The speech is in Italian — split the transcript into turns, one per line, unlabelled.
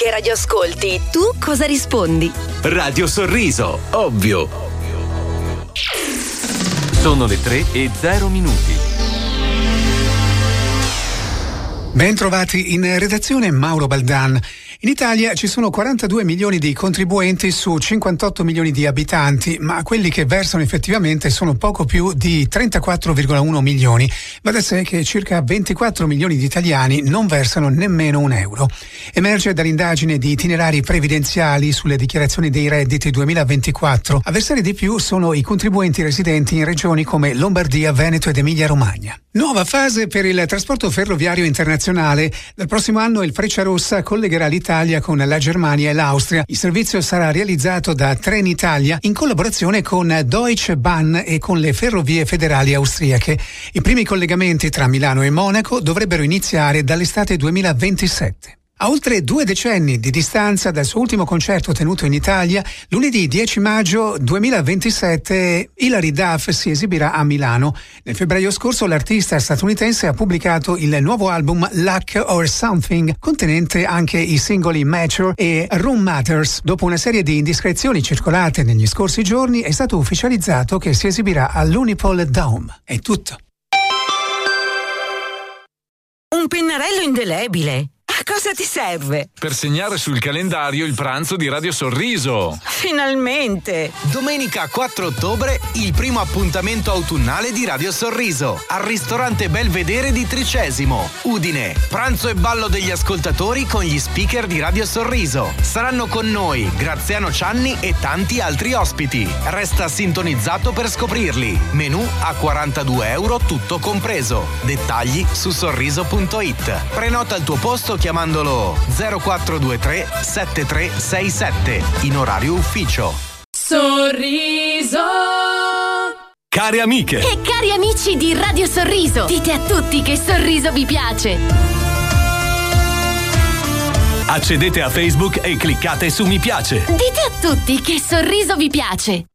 Che radio ascolti? Tu cosa rispondi?
Radio Sorriso, ovvio.
Sono le 3:0.
Ben trovati in redazione, Mauro Baldan. In Italia ci sono 42 milioni di contribuenti su 58 milioni di abitanti, ma quelli che versano effettivamente sono poco più di 34,1 milioni. Va da sé che circa 24 milioni di italiani non versano nemmeno un euro. Emerge dall'indagine di itinerari previdenziali sulle dichiarazioni dei redditi 2024. A versare di più sono i contribuenti residenti in regioni come Lombardia, Veneto ed Emilia-Romagna. Nuova fase per il trasporto ferroviario internazionale. Dal prossimo anno il Frecciarossa collegherà l'Italia con la Germania e l'Austria. Il servizio sarà realizzato da Trenitalia in collaborazione con Deutsche Bahn e con le ferrovie federali austriache. I primi collegamenti tra Milano e Monaco dovrebbero iniziare dall'estate 2027. A oltre 2 decenni di distanza dal suo ultimo concerto tenuto in Italia, lunedì 10 maggio 2027 Hilary Duff si esibirà a Milano. Nel febbraio scorso l'artista statunitense ha pubblicato il nuovo album Luck or Something, contenente anche i singoli Mature e Room Matters. Dopo una serie di indiscrezioni circolate negli scorsi giorni, è stato ufficializzato che si esibirà all'Unipol Dome. È tutto.
Un pennarello indelebile. A cosa ti serve?
Per segnare sul calendario il pranzo di Radio Sorriso.
Finalmente!
Domenica 4 ottobre, il primo appuntamento autunnale di Radio Sorriso al ristorante Belvedere di Tricesimo, Udine. Pranzo e ballo degli ascoltatori con gli speaker di Radio Sorriso. Saranno con noi Graziano Cianni e tanti altri ospiti. Resta sintonizzato per scoprirli. Menù a €42 tutto compreso. Dettagli su sorriso.it. Prenota il tuo posto chiamandolo 0423 7367 in orario ufficio.
Sorriso.
Care amiche
E cari amici di Radio Sorriso, dite a tutti che Sorriso vi piace.
accedete a Facebook e cliccate su mi piace.
Dite a tutti che Sorriso vi piace.